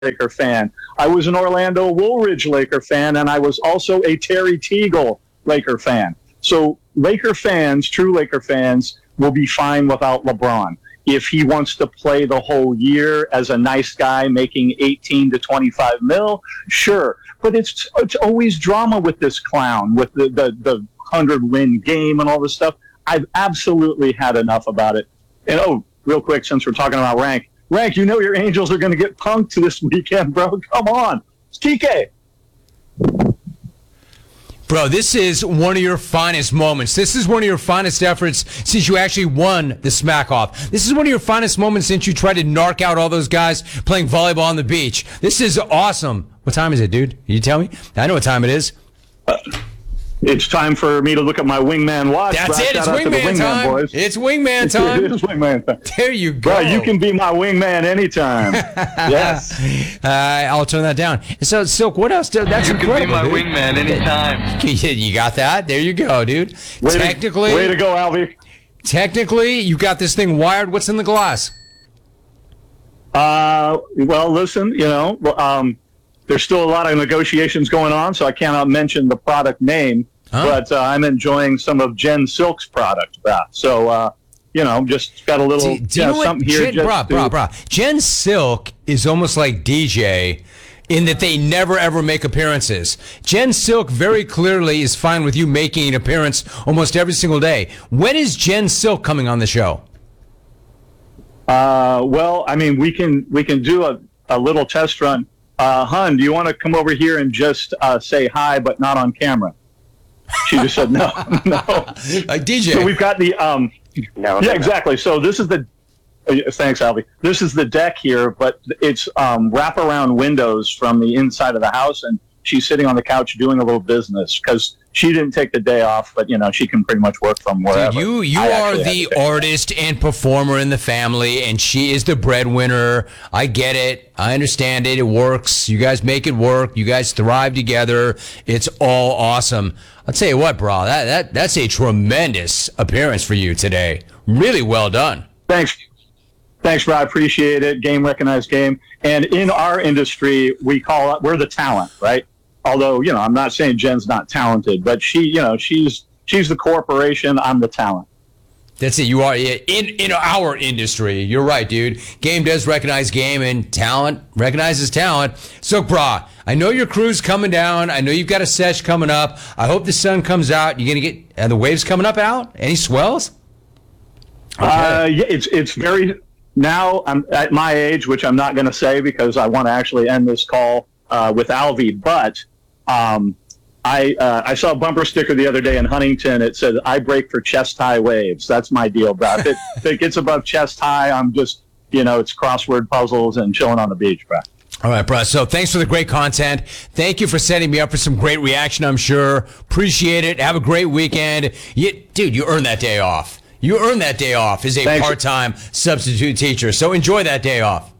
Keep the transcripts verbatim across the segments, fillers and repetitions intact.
Laker fan. I was an Orlando Woolridge Laker fan, and I was also a Terry Teagle Laker fan. So Laker fans, true Laker fans, will be fine without LeBron. If he wants to play the whole year as a nice guy making eighteen to twenty-five mil, sure. But it's it's always drama with this clown, with the, the, the hundred-win game and all this stuff. I've absolutely had enough about it. And, oh, real quick, since we're talking about rank, Rank, you know your Angels are going to get punked this weekend, bro. Come on. It's T K. Bro, this is one of your finest moments. This is one of your finest efforts since you actually won the Smack Off. This is one of your finest moments since you tried to narc out all those guys playing volleyball on the beach. This is awesome. What time is it, dude? Can you tell me? I know what time it is. Uh, it's time for me to look at my wingman watch. That's bro. it. It's Shout out to the wingman wingman time. boys. It's wingman time. It is wingman time. There you go. Bro, you can be my wingman anytime. Yes. Uh, I'll turn that down. So, Silk, what else? That's you incredible, can be my dude. wingman anytime. You got that? There you go, dude. Way Technically, to, way to go, Alvy. Technically, you got this thing wired. What's in the glass? Uh, well, listen, you know, um, there's still a lot of negotiations going on, so I cannot mention the product name. Huh? But uh, I'm enjoying some of Jen Silk's product, bro. So, uh, you know, just got a little do, do you yeah, know what, something here. Jen, just bro, to, bro, bro. Jen Silk is almost like D J in that they never, ever make appearances. Jen Silk very clearly is fine with you making an appearance almost every single day. When is Jen Silk coming on the show? Uh, well, I mean, we can we can do a, a little test run. Uh, Hun, do you want to come over here and just uh, say hi, but not on camera? She just said no, no. Like D J. So we've got the um. No, yeah, no, exactly. So this is the. Uh, thanks, Albie. This is the deck here, but it's um, wraparound windows from the inside of the house, and she's sitting on the couch doing a little business because she didn't take the day off, but you know she can pretty much work from wherever. Dude, you you I are actually the had to take artist and performer in the family, and she is the breadwinner. I get it. I understand it. It works. You guys make it work. You guys thrive together. It's all awesome. I'll tell you what, bro. That that that's a tremendous appearance for you today. Really well done. Thanks. Thanks, bro. I appreciate it. Game recognized game. And in our industry, we call it, we're the talent, right? Although, you know, I'm not saying Jen's not talented, but she, you know, she's she's the corporation. I'm the talent. That's it. You are in in our industry. You're right, dude. Game does recognize game, and talent recognizes talent. So, brah, I know your crew's coming down. I know you've got a sesh coming up. I hope the sun comes out. You gonna get are the waves coming up out? Any swells? Okay. Uh, yeah, it's it's very. Now I'm at my age, which I'm not going to say because I want to actually end this call uh, with Alvy. But um, I uh, I saw a bumper sticker the other day in Huntington. It said, "I break for chest high waves." That's my deal, bro. If it, if it gets above chest high, I'm just, you know, it's crossword puzzles and chilling on the beach, bro. All right, bro. So thanks for the great content. Thank you for setting me up for some great reaction, I'm sure. Appreciate it. Have a great weekend. You, dude, you earned that day off. You earned that day off as a Thanks. part-time substitute teacher. So enjoy that day off.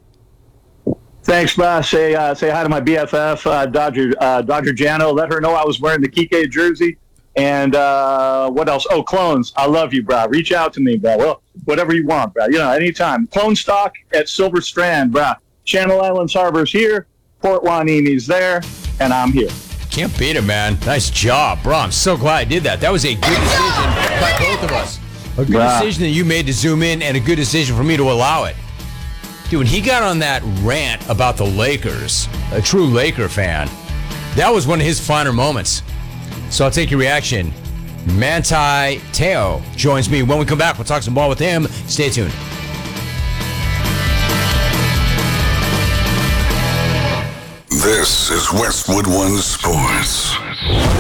Thanks, boss. Say uh, say hi to my B F F, uh, Dodger uh, Dodger Jano. Let her know I was wearing the Kike jersey. And uh, what else? Oh, clones. I love you, bro. Reach out to me, bro. Well, whatever you want, bro. You know, anytime. Clone stock at Silver Strand, bro. Channel Islands Harbor's here. Port Wanini's there. And I'm here. Can't beat it, man. Nice job, bro. I'm so glad I did that. That was a good decision by both of us. A good Bruh. decision that you made to zoom in, and a good decision for me to allow it. Dude, when he got on that rant about the Lakers, a true Laker fan, that was one of his finer moments. So I'll take your reaction. Manti Te'o joins me. When we come back, we'll talk some ball with him. Stay tuned. This is Westwood One Sports.